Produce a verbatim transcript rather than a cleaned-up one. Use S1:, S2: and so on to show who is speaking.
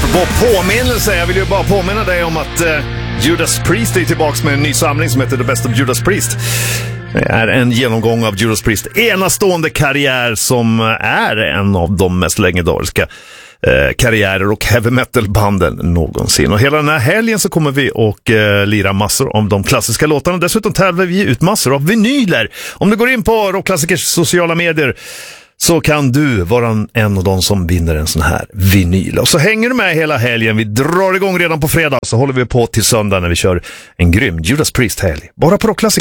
S1: På påminnelse, jag vill ju bara påminna dig om att eh, Judas Priest är tillbaka med en ny samling som heter The Best of Judas Priest. Det är en genomgång av Judas Priest enastående karriär som är en av de mest legendariska eh, karriärer och heavy metal-banden någonsin. Och hela den här helgen så kommer vi och eh, lira massor om de klassiska låtarna. Dessutom tävlar vi ut massor av vinyler. Om du går in på Rockklassikers sociala medier så kan du vara en av de som vinner en sån här vinyl. Och så hänger du med hela helgen. Vi drar igång redan på fredag, så håller vi på till söndag när vi kör en grym Judas Priest-helg. Bara på Rockklassiker.